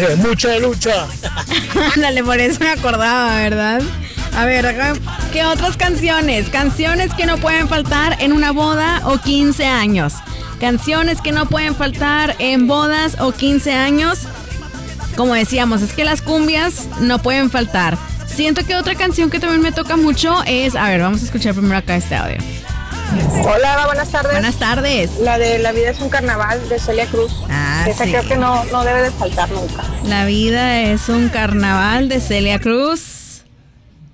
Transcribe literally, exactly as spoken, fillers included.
coraje, mucha lucha. Ándale, por eso me acordaba, ¿verdad? A ver, acá, ¿qué otras canciones? Canciones que no pueden faltar en una boda o quince años. Canciones que no pueden faltar en bodas o quince años. Como decíamos, es que las cumbias no pueden faltar. Siento que otra canción que también me toca mucho es... A ver, vamos a escuchar primero acá este audio. Hola, buenas tardes. Buenas tardes. La de La vida es un carnaval de Celia Cruz. Ah, Esa sí. creo que no, no debe de faltar nunca. La vida es un carnaval de Celia Cruz.